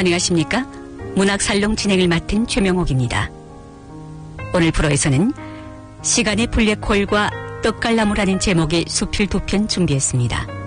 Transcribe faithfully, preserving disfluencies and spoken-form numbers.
안녕하십니까? 문학살롱 진행을 맡은 최명옥입니다. 오늘 프로에서는 시간의 블랙홀과 떡갈나무라는 제목의 수필 두 편 준비했습니다.